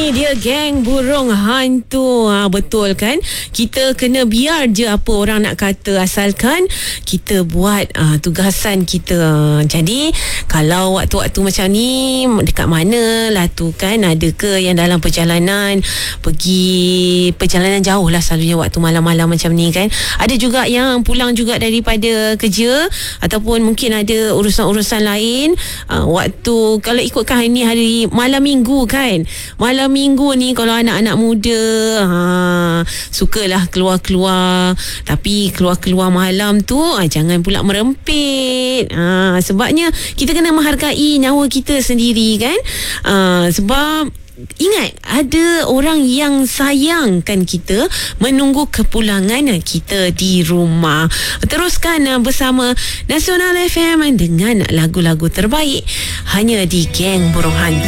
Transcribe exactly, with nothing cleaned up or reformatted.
Ini dia geng burung hantu. Ha, betul kan? Kita kena biar je apa orang nak kata, asalkan kita buat uh, tugasan kita. Jadi kalau waktu-waktu macam ni, dekat mana lah tu kan, ada ke yang dalam perjalanan pergi perjalanan jauh lah, selalunya waktu malam-malam macam ni kan. Ada juga yang pulang juga daripada kerja, ataupun mungkin ada urusan-urusan lain. uh, Waktu kalau ikutkan ini hari malam minggu kan, malam minggu ni kalau anak-anak muda ha, sukalah keluar-keluar, tapi keluar-keluar malam tu ha, jangan pula merempit. ha, Sebabnya kita kena menghargai nyawa kita sendiri kan. ha, Sebab ingat, ada orang yang sayangkan kita, menunggu kepulangan kita di rumah. Teruskan bersama Nasional F M dengan lagu-lagu terbaik hanya di Geng Burung Hantu.